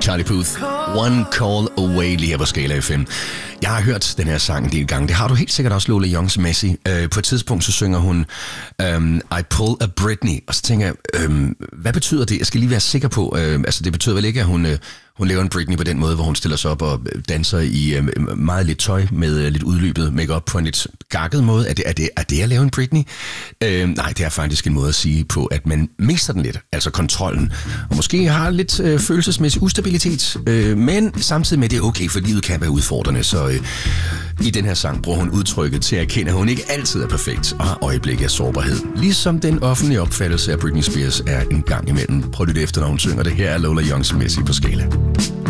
Charlie Puth. One Call Away lige her på Skala FM. Jeg har hørt den her sang en del gange. Det har du helt sikkert også, Lola Youngs Messi. På et tidspunkt så synger hun I Pull a Britney. Og så tænker jeg, hvad betyder det? Jeg skal lige være sikker på. Altså det betyder vel ikke, at hun laver en Britney på den måde, hvor hun stiller sig op og danser i meget lidt tøj med lidt udløbet makeup på en lidt gakket måde. Er det at lave en Britney? Nej, det er faktisk en måde at sige på, at man mister den lidt, altså kontrollen. Og måske har lidt følelsesmæssig ustabilitet, men samtidig med, at det er okay, for livet kan være udfordrende. Så i den her sang bruger hun udtrykket til at erkende, at hun ikke altid er perfekt og har øjeblikke af sårbarhed. Ligesom den offentlige opfattelse af Britney Spears er en gang imellem. Prøv at lytte efter, når hun synger det. Her er Lola Youngs Messi på Skala.